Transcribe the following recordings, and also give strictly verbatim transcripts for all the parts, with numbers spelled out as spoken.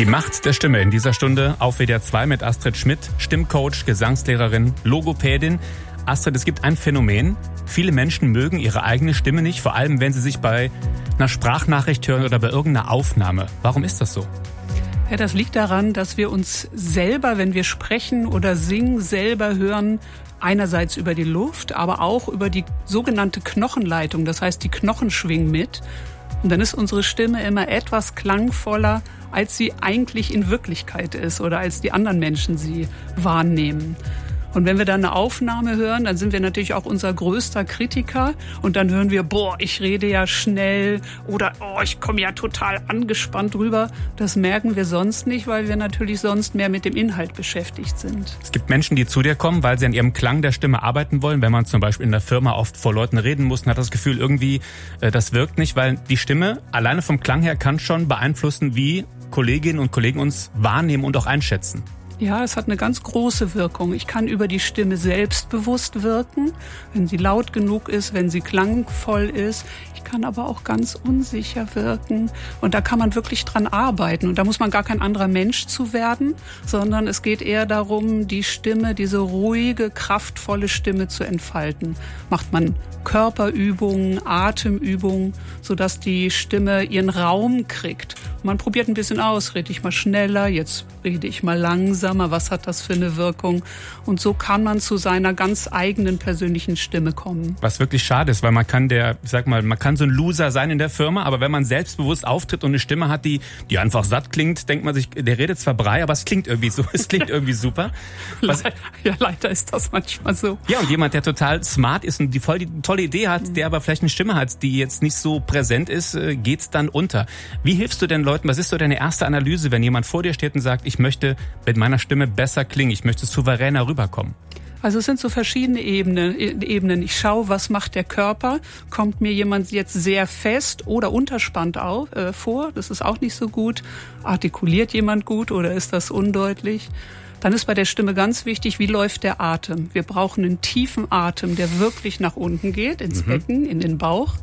Die Macht der Stimme in dieser Stunde auf W D R zwei mit Astrid Schmidt, Stimmcoach, Gesangslehrerin, Logopädin. Astrid, es gibt ein Phänomen. Viele Menschen mögen ihre eigene Stimme nicht, vor allem wenn sie sich bei einer Sprachnachricht hören oder bei irgendeiner Aufnahme. Warum ist das so? Ja, das liegt daran, dass wir uns selber, wenn wir sprechen oder singen, selber hören, einerseits über die Luft, aber auch über die sogenannte Knochenleitung. Das heißt, die Knochen schwingen mit. Und dann ist unsere Stimme immer etwas klangvoller, als sie eigentlich in Wirklichkeit ist oder als die anderen Menschen sie wahrnehmen. Und wenn wir dann eine Aufnahme hören, dann sind wir natürlich auch unser größter Kritiker. Und dann hören wir, boah, ich rede ja schnell oder oh, ich komme ja total angespannt rüber. Das merken wir sonst nicht, weil wir natürlich sonst mehr mit dem Inhalt beschäftigt sind. Es gibt Menschen, die zu dir kommen, weil sie an ihrem Klang der Stimme arbeiten wollen. Wenn man zum Beispiel in der Firma oft vor Leuten reden muss und hat das Gefühl, irgendwie, äh, das wirkt nicht, weil die Stimme alleine vom Klang her kann schon beeinflussen, wie Kolleginnen und Kollegen uns wahrnehmen und auch einschätzen. Ja, es hat eine ganz große Wirkung. Ich kann über die Stimme selbstbewusst wirken, wenn sie laut genug ist, wenn sie klangvoll ist. Ich kann aber auch ganz unsicher wirken. Und da kann man wirklich dran arbeiten. Und da muss man gar kein anderer Mensch zu werden, sondern es geht eher darum, die Stimme, diese ruhige, kraftvolle Stimme zu entfalten. Macht man Körperübungen, Atemübungen, sodass die Stimme ihren Raum kriegt. Und man probiert ein bisschen aus. Rede ich mal schneller, jetzt rede ich mal langsamer. Was hat das für eine Wirkung? Und so kann man zu seiner ganz eigenen persönlichen Stimme kommen. Was wirklich schade ist, weil man kann der, ich sag mal, man kann so ein Loser sein in der Firma, aber wenn man selbstbewusst auftritt und eine Stimme hat, die, die einfach satt klingt, denkt man sich, der redet zwar Brei, aber es klingt irgendwie so, es klingt irgendwie super. Was, ja, leider ist das manchmal so. Ja, und jemand, der total smart ist und die voll die tolle Idee hat, mhm. der aber vielleicht eine Stimme hat, die jetzt nicht so präsent ist, geht's dann unter. Wie hilfst du den Leuten? Was ist so deine erste Analyse, wenn jemand vor dir steht und sagt, ich möchte mit meiner Stimme besser klingen, ich möchte souveräner rüberkommen? Also es sind so verschiedene Ebenen. Ich schaue, was macht der Körper? Kommt mir jemand jetzt sehr fest oder unterspannt auf, äh, vor? Das ist auch nicht so gut. Artikuliert jemand gut oder ist das undeutlich? Dann ist bei der Stimme ganz wichtig, wie läuft der Atem? Wir brauchen einen tiefen Atem, der wirklich nach unten geht, ins mhm. Becken, in den Bauch.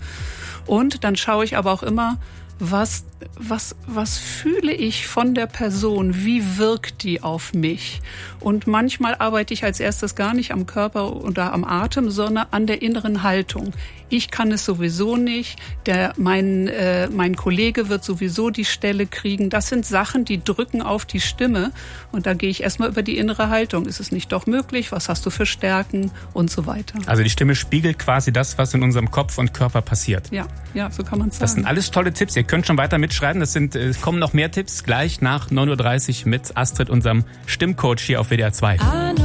Und dann schaue ich aber auch immer, Was, was, was fühle ich von der Person? Wie wirkt die auf mich? Und manchmal arbeite ich als erstes gar nicht am Körper oder am Atem, sondern an der inneren Haltung. Ich kann es sowieso nicht. Der, mein, äh, mein Kollege wird sowieso die Stelle kriegen. Das sind Sachen, die drücken auf die Stimme. Und da gehe ich erstmal über die innere Haltung. Ist es nicht doch möglich? Was hast du für Stärken? Und so weiter. Also die Stimme spiegelt quasi das, was in unserem Kopf und Körper passiert. Ja, ja, so kann man es sagen. Das sind alles tolle Tipps. Ihr könnt schon weiter mitschreiben. Das sind, es kommen noch mehr Tipps gleich nach neun Uhr dreißig mit Astrid, unserem Stimmcoach hier auf W D R zwei.